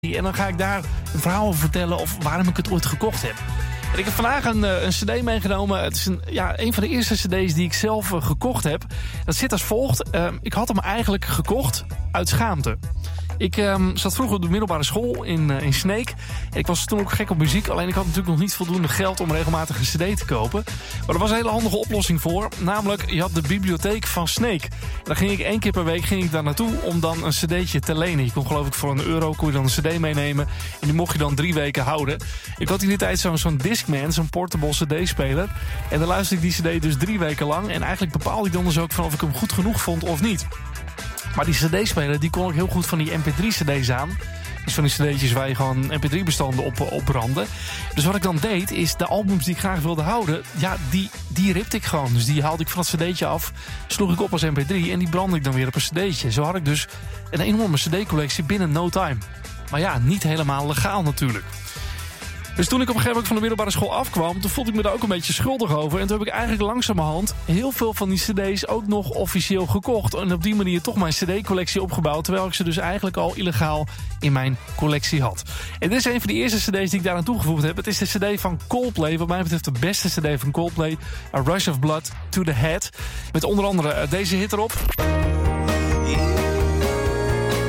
En dan ga ik daar een verhaal over vertellen of waarom ik het ooit gekocht heb. En ik heb vandaag een cd meegenomen. Het is een van de eerste cd's die ik zelf gekocht heb. Dat zit als volgt. Ik had hem eigenlijk gekocht uit schaamte. Ik zat vroeger op de middelbare school in Sneek. Ik was toen ook gek op muziek. Alleen ik had natuurlijk nog niet voldoende geld om regelmatig een cd te kopen. Maar er was een hele handige oplossing voor. Namelijk, je had de bibliotheek van Sneek. En dan ging ik 1 keer per week daar naartoe om dan een cd'tje te lenen. Je kon geloof ik voor €1 kon je dan een cd meenemen. En die mocht je dan 3 weken houden. Ik had in die tijd zo'n Discman, zo'n portable cd-speler. En dan luisterde ik die cd dus 3 weken lang. En eigenlijk bepaalde ik dan dus ook van of ik hem goed genoeg vond of niet. Maar die cd-speler die kon ik heel goed van die mp3-cd's aan. Dus van die cd'tjes waar je gewoon mp3-bestanden op brandde. Dus wat ik dan deed, is de albums die ik graag wilde houden, ja, die ripte ik gewoon. Dus die haalde ik van het cd'tje af, sloeg ik op als mp3 en die brandde ik dan weer op een cd'tje. Zo had ik dus een enorme cd-collectie binnen no time. Maar ja, niet helemaal legaal natuurlijk. Dus toen ik op een gegeven moment van de middelbare school afkwam, toen voelde ik me daar ook een beetje schuldig over. En toen heb ik eigenlijk langzamerhand heel veel van die cd's ook nog officieel gekocht. En op die manier toch mijn cd-collectie opgebouwd, terwijl ik ze dus eigenlijk al illegaal in mijn collectie had. En dit is een van de eerste cd's die ik daaraan toegevoegd heb. Het is de cd van Coldplay, wat mij betreft de beste cd van Coldplay. A Rush of Blood to the Head. Met onder andere deze hit erop.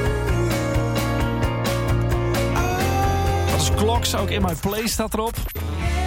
Clocks, ook In My Place staat erop.